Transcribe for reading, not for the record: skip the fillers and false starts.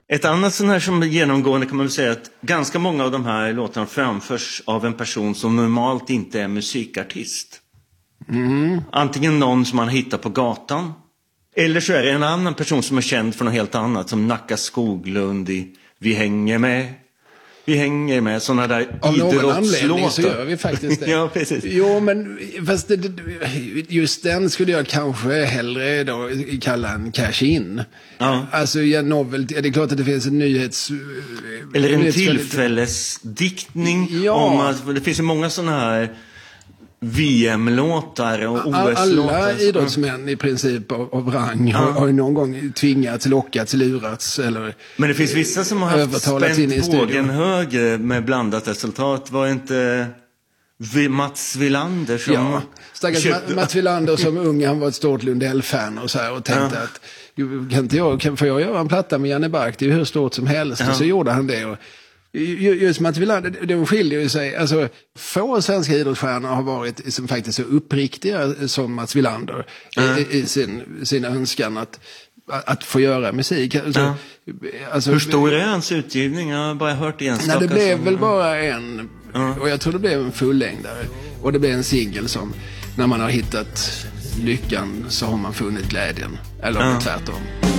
Ett annat sån här som genomgående kan man väl säga att ganska många av de här låtarna framförs av en person som normalt inte är musikartist. Antingen någon som man hittar på gatan, eller så är det en annan person som är känd för något helt annat, som Nacka Skoglund i Vi hänger med, sådana där idrottslåtar. Av någon anledning så gör vi faktiskt det. Ja, precis. Jo, men fast just den skulle jag kanske hellre då kalla en cash-in. Ja. Alltså, det är klart att det finns en eller en tillfällesdiktning om att det finns ju många sådana här VM-låtar och OS-låtar. Alla idrottsmän i princip av rang har ju någon gång tvingats, lockats, lurats eller. Men det finns vissa som har haft spänt bågen högre med blandat resultat. Var inte Mats Wilander som... Ja, stackars Mats Wilander som ung, han var ett stort Lundell-fan och så här, och tänkte att får jag göra en platta med Janne Bark, det är ju hur stort som helst. Och så gjorde han det, och just Mats Wilander, de skiljer ju sig. Alltså, få svenska idrottsstjärnor har varit som faktiskt så uppriktiga som Mats Wilander i sin önskan att få göra musik. Alltså, hur stor är hans utgivning? Jag har bara hört enstaka. Nej, det blev väl bara en. Och jag tror det blev en fullängdare. Och det blev en singel som, när man har hittat lyckan så har man funnit glädjen. Eller tvärtom.